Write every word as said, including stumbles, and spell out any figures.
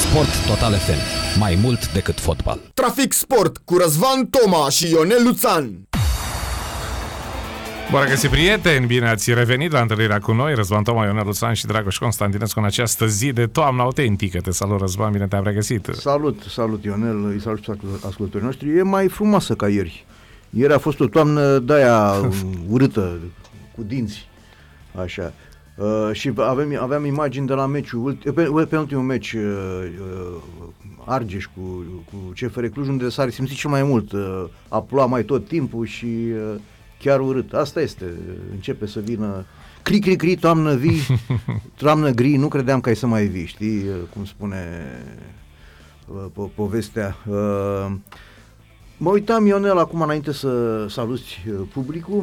Sport Total F M. Mai mult decât fotbal. Trafic Sport cu Răzvan Toma și Ionel Luțan. Bună găsit, prieteni! Bine ați revenit la întâlnirea cu noi, Răzvan Toma, Ionel Luțan și Dragoș Constantinescu în această zi de toamnă autentică. Te salut, Răzvan, bine te-am regăsit! Salut, salut, Ionel, îi salut și ascultătorii noștri. E mai frumoasă ca ieri. Ieri a fost o toamnă de-aia urâtă, cu dinți, așa. Uh, și avem, aveam imagini de la meciul, pe, pe ultimul meci, uh, uh, Argeș cu, cu C F R Cluj, unde s-a resimțit și mai mult. Uh, a plouat mai tot timpul și uh, chiar urât. Asta este, începe să vină cri, cri, cri, toamnă vii, toamnă gri, nu credeam că ai să mai vii, știi, uh, cum spune uh, po- povestea. Uh, mă uitam, Ionel, acum înainte să saluți uh, publicul,